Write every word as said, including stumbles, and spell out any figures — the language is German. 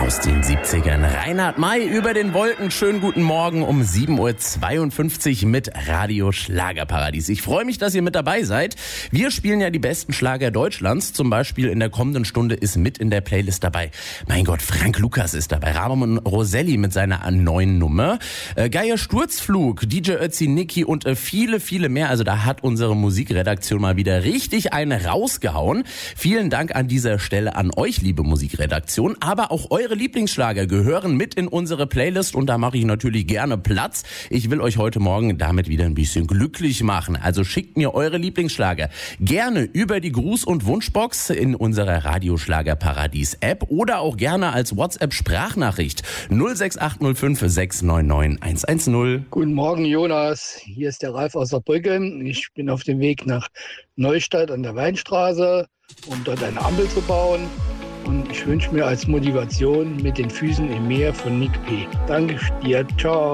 aus den siebzigern. Reinhard May über den Wolken. Schönen guten Morgen um sieben Uhr zweiundfünfzig mit Radio Schlagerparadies. Ich freue mich, dass ihr mit dabei seid. Wir spielen ja die besten Schlager Deutschlands. Zum Beispiel in der kommenden Stunde ist mit in der Playlist dabei. Mein Gott, Frank Lukas ist dabei. Ramon Roselli mit seiner neuen Nummer. Äh, Geier Sturzflug, D J Ötzi, Niki und äh, viele, viele mehr. Also da hat unsere Musikredaktion mal wieder richtig eine rausgehauen. Vielen Dank an dieser Stelle an euch, liebe Musikredaktion. Aber auch eure Lieblingsschlager gehören mit in unsere Playlist und da mache ich natürlich gerne Platz. Ich will euch heute Morgen damit wieder ein bisschen glücklich machen. Also schickt mir eure Lieblingsschlager gerne über die Gruß- und Wunschbox in unserer Radioschlagerparadies-App oder auch gerne als WhatsApp-Sprachnachricht null sechs acht null fünf sechs neun neun eins eins null. Guten Morgen, Jonas. Hier ist der Ralf aus Saarbrücken. Ich bin auf dem Weg nach Neustadt an der Weinstraße, um dort eine Ampel zu bauen. Und ich wünsche mir als Motivation Mit den Füßen im Meer von Nick P. Danke dir, ciao.